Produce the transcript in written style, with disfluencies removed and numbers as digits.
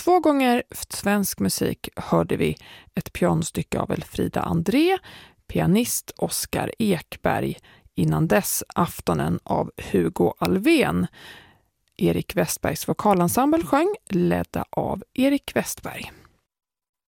2 gånger svensk musik hörde vi ett pianostycke av Elfrida André, pianist Oskar Ekberg, innan dess Aftonen av Hugo Alfvén. Erik Westbergs vokalensemble sjöng, ledda av Erik Westberg.